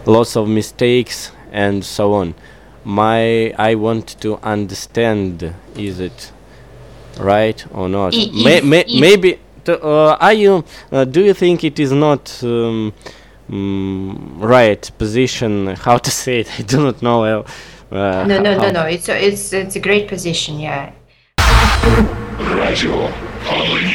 lots of mistakes and so on. I want to understand, is it right or not? Maybe do you think it is not right position? How to say it? I do not know. No. It's a great position. Yeah. Radio